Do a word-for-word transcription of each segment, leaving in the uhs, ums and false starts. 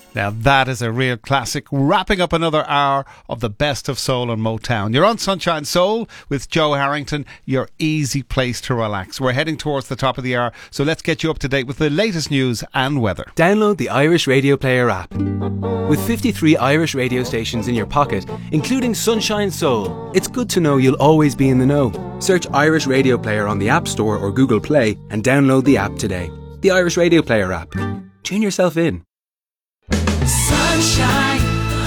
Now that is a real classic, wrapping up another hour of the best of soul and Motown. You're on Sunshine Soul with Joe Harrington, your easy place to relax. We're heading towards the top of the hour, so let's get you up to date with the latest news and weather. Download the Irish Radio Player app. With fifty-three Irish radio stations in your pocket, including Sunshine Soul, it's good to know you'll always be in the know. Search Irish Radio Player on the App Store or Google Play and download the app today. The Irish Radio Player app. Tune yourself in. Sunshine.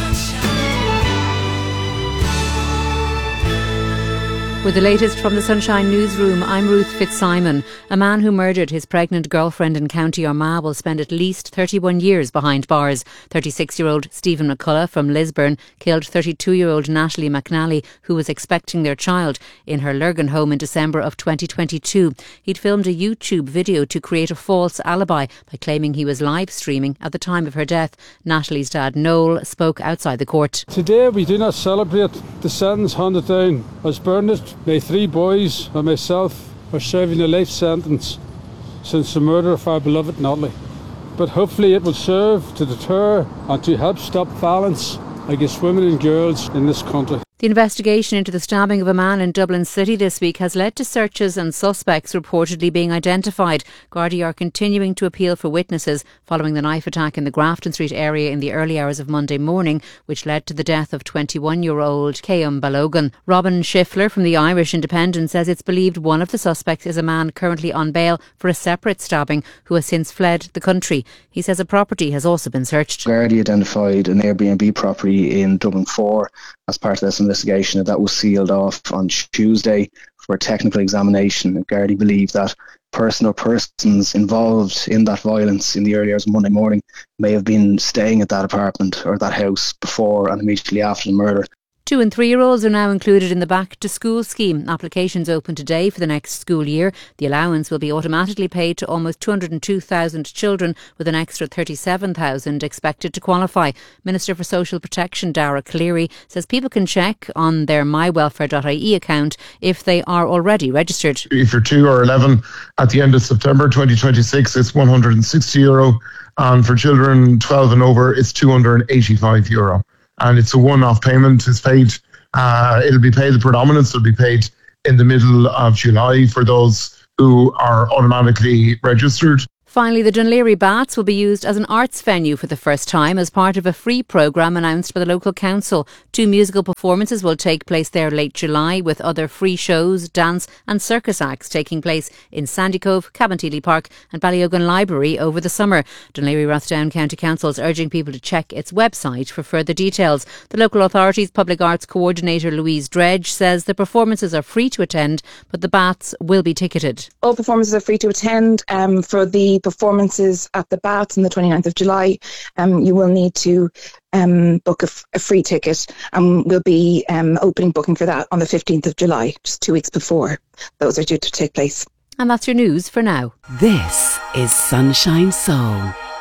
With the latest from the Sunshine Newsroom, I'm Ruth Fitzsimon. A man who murdered his pregnant girlfriend in County Armagh will spend at least thirty-one years behind bars. thirty-six-year-old Stephen McCullough from Lisburn killed thirty-two-year-old Natalie McNally, who was expecting their child, in her Lurgan home in December of twenty twenty-two. He'd filmed a YouTube video to create a false alibi by claiming he was live streaming at the time of her death. Natalie's dad, Noel, spoke outside the court. Today we do not celebrate the sentence handed down as Bernard. My three boys and myself are serving a life sentence since the murder of our beloved Natalie. But hopefully it will serve to deter and to help stop violence against women and girls in this country. The investigation into the stabbing of a man in Dublin City this week has led to searches and suspects reportedly being identified. Gardaí are continuing to appeal for witnesses following the knife attack in the Grafton Street area in the early hours of Monday morning, which led to the death of twenty-one-year-old Keum Balogan. Robin Schiffler from the Irish Independent says it's believed one of the suspects is a man currently on bail for a separate stabbing who has since fled the country. He says a property has also been searched. Gardaí identified an Airbnb property in Dublin four as part of this investigation, and that was sealed off on Tuesday for a technical examination. Gardaí believe that person or persons involved in that violence in the early hours of Monday morning may have been staying at that apartment or that house before and immediately after the murder. Two and three-year-olds are now included in the Back to School scheme. Applications open today for the next school year. The allowance will be automatically paid to almost two hundred two thousand children, with an extra thirty-seven thousand expected to qualify. Minister for Social Protection Dara Cleary says people can check on their my welfare dot I E account if they are already registered. If you're two or eleven at the end of September twenty twenty-six, it's one hundred sixty euro, and for children twelve and over, it's two hundred eighty-five euro. And it's a one-off payment. It's paid, uh, it'll be paid, the predominance will be paid in the middle of July for those who are automatically registered. Finally, the Dún Laoghaire Bats will be used as an arts venue for the first time as part of a free programme announced by the local council. Two musical performances will take place there late July, with other free shows, dance and circus acts taking place in Sandycove, Cabinteely Park and Ballyogan Library over the summer. Dún Laoghaire Rathdown County Council is urging people to check its website for further details. The local authority's public arts coordinator Louise Dredge says the performances are free to attend, but the Bats will be ticketed. All performances are free to attend. Um, for the performances at the Bats on the twenty-ninth of July, um, you will need to um, book a, f- a free ticket, and we'll be um, opening booking for that on the fifteenth of July, just two weeks before those are due to take place. And that's your news for now. This is Sunshine Soul.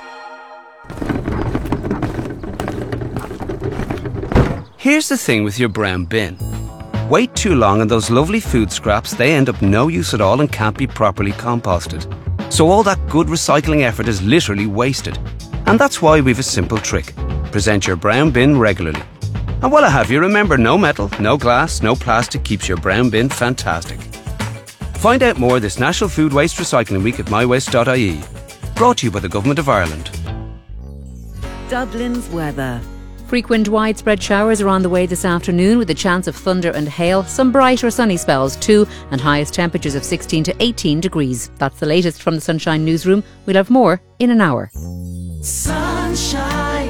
Here's the thing with your brown bin. Wait too long and those lovely food scraps, they end up no use at all and can't be properly composted. So all that good recycling effort is literally wasted. And that's why we've a simple trick. Present your brown bin regularly. And while I have you, remember, no metal, no glass, no plastic keeps your brown bin fantastic. Find out more this National Food Waste Recycling Week at my waste dot I E. Brought to you by the Government of Ireland. Dublin's weather. Frequent widespread showers are on the way this afternoon, with a chance of thunder and hail, some bright or sunny spells too, and highest temperatures of sixteen to eighteen degrees. That's the latest from the Sunshine Newsroom. We'll have more in an hour. Sunshine.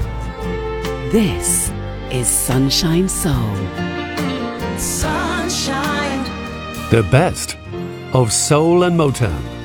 This is Sunshine Soul. Sunshine. The best of soul and Motown.